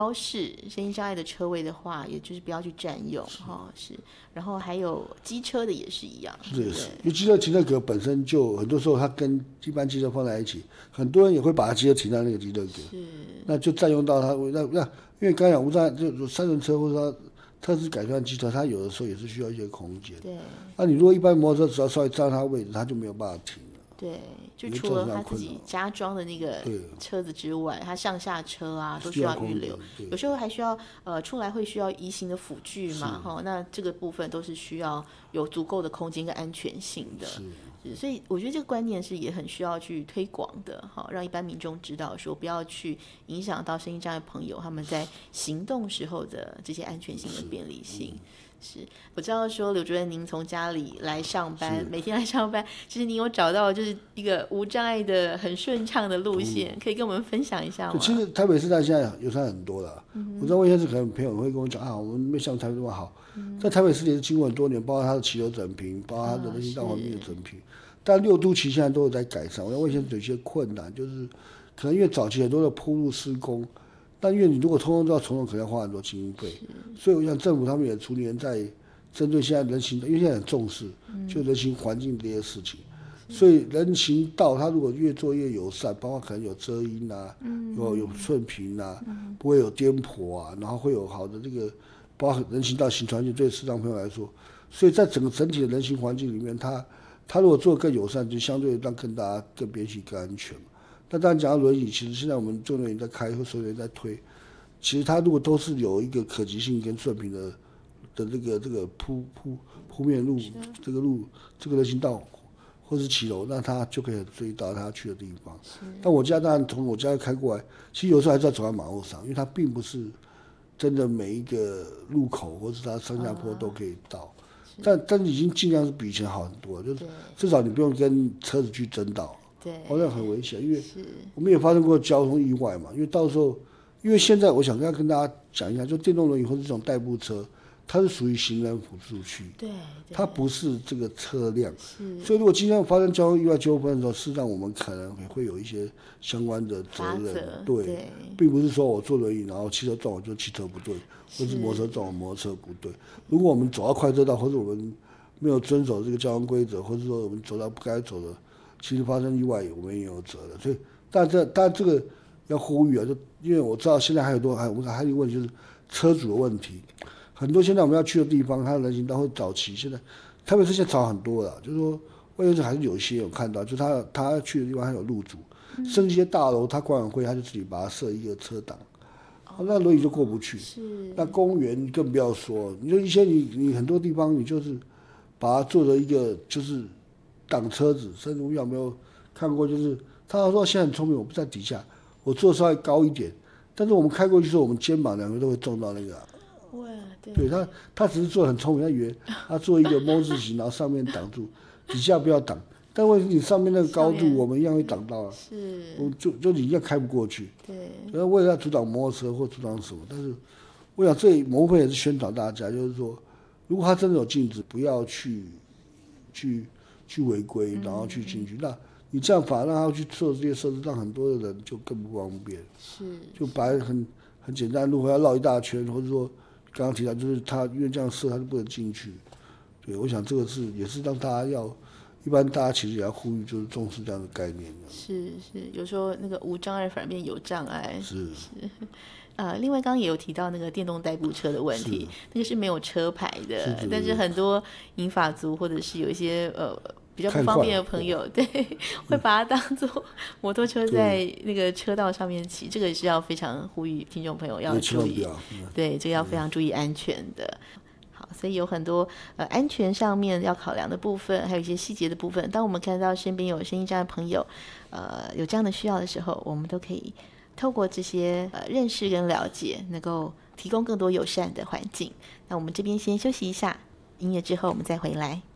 标示身心障碍的车位的话，也就是不要去占用是。然后还有机车的也是一样， 这也是，因为机车停车格本身就很多时候它跟一般机车放在一起，很多人也会把它机车停在那个机车格，那就占用到它那因为刚才讲无障碍就三轮车或者说特制改装机车，它有的时候也是需要一些空间。 对。 那你如果一般摩托车只要稍微占它位置，它就没有办法停了。 对，就除了他自己加装的那个车子之外，他上下车啊都需要预留，有时候还需要出来会需要移行的辅具嘛，那这个部分都是需要有足够的空间跟安全性的。所以我觉得这个观念是也很需要去推广的，让一般民众知道说不要去影响到身心障碍朋友他们在行动时候的这些安全性的便利性。是，我知道说刘主任您从家里来上班，每天来上班，其实您有找到就是一个无障碍的很顺畅的路线，可以跟我们分享一下吗？ 其实台北市现在友善很多了，我知道魏先生可能朋友会跟我讲我们没像台北那么好，在台北市也是经过很多年，包括他的骑楼整平，包括他的人行道环境的整平，但六都其实现在都有在改善。我想魏先生有一些困难，就是可能因为早期很多的铺路施工。但因为你如果通通都要重弄，可能要花很多经费，所以我想政府他们也逐年在针对现在人行，因为现在很重视就人行环境这些事情，所以人行道它如果越做越友善，包括可能有遮阴啊，有顺平啊，不会有颠簸啊，然后会有好的这个，包括人行道行传性对视障朋友来说，所以在整体的人行环境里面，它如果做得更友善，就相对让大家更便携、更安全嘛。那当然讲到轮椅，其实现在我们重轮椅在开，或手轮椅在推，其实它如果都是有一个可及性跟顺平的这个铺面路，这个人行道或是骑楼，那它就可以追到它去的地方。但我家当然从我家开过来，其实有时候还是要走在马路上，因为它并不是真的每一个路口或是它上下坡都可以到。但已经尽量是比以前好很多，就是至少你不用跟车子去争道。 对， 好像很危险，因为我们也发生过交通意外嘛。因为到时候，因为现在我想跟大家讲一下，就电动轮椅或者这种代步车，它是属于行人辅助区，它不是这个车辆。所以如果今天发生交通意外纠纷的时候，事实上我们可能也会有一些相关的责任。对，并不是说我坐轮椅，然后汽车撞我就汽车不对，或是摩托车撞我摩托车不对。如果我们走到快车道，或者我们没有遵守这个交通规则，或者说我们走到不该走的。其实发生意外，我们也有责任，所以，但这个要呼吁啊，就因为我知道现在还有我们还有一个问题就是车主的问题，很多现在我们要去的地方，它的人行道会早期，现在特别是现在早很多了，就是说，为什还是有一些有看到，就是他去的地方还有路阻，甚至一些大楼，他管委会他就自己把它设一个车档，那轮椅就过不去。那公园更不要说，你就一些你很多地方你就是把它做了一个就是挡车子，甚至我有没有看过？就是他说现在很聪明，我不在底下，我坐稍微高一点，但是我们开过去的时候，我们肩膀两个都会撞到那个。对他只是做得很聪明，他以为他做一个 M 字形，然后上面挡住，底下不要挡。但问题你上面那个高度，我们一样会挡到啊。就你一样开不过去。然后为了要阻挡摩托车或阻挡什么，但是我想这某部分也是宣导大家，就是说，如果他真的有禁止，不要去违规，然后去进去，那你这样反而让他去做这些设施，让很多的人就更不方便。就把很简单的路要绕一大圈，或者说刚刚提到，就是他因为这样设，他就不能进去。对，我想这个也是让大家一般大家其实也要呼吁，就是重视这样的概念。 有时候那个无障碍反而变有障碍。另外刚刚也有提到那个电动代步车的问题，那个是没有车牌的，但是很多银发族或者是有一些比较不方便的朋友，对，会把它当作摩托车在那个车道上面骑，这个也是要非常呼吁听众朋友要注意，对，这个要非常注意安全的。好，所以有很多安全上面要考量的部分，还有一些细节的部分。当我们看到身边有身心障碍朋友，有这样的需要的时候，我们都可以透过这些认识跟了解，能够提供更多友善的环境。那我们这边先休息一下，音乐之后我们再回来。